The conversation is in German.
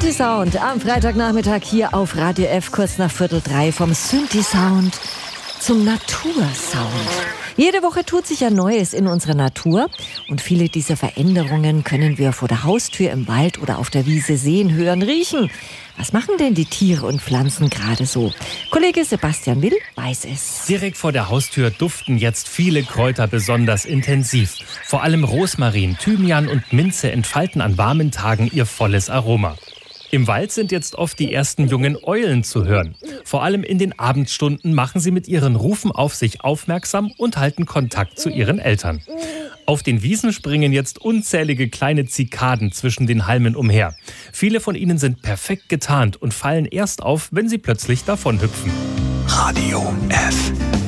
Synthi-Sound am Freitagnachmittag hier auf Radio F, kurz nach 2:45 vom Synthi-Sound zum Natursound. Jede Woche tut sich ja Neues in unserer Natur und viele dieser Veränderungen können wir vor der Haustür im Wald oder auf der Wiese sehen, hören, riechen. Was machen denn die Tiere und Pflanzen gerade so? Kollege Sebastian Will weiß es. Direkt vor der Haustür duften jetzt viele Kräuter besonders intensiv. Vor allem Rosmarin, Thymian und Minze entfalten an warmen Tagen ihr volles Aroma. Im Wald sind jetzt oft die ersten jungen Eulen zu hören. Vor allem in den Abendstunden machen sie mit ihren Rufen auf sich aufmerksam und halten Kontakt zu ihren Eltern. Auf den Wiesen springen jetzt unzählige kleine Zikaden zwischen den Halmen umher. Viele von ihnen sind perfekt getarnt und fallen erst auf, wenn sie plötzlich davonhüpfen. Radio F.